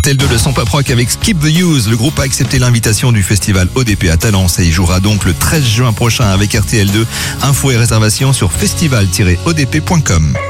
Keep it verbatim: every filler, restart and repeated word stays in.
R T L deux, le son pop rock avec Skip the Use. Le groupe a accepté l'invitation du festival O D P à Talence et il jouera donc le treize juin prochain avec R T L deux. Infos et réservations sur festival tiret o d p point com.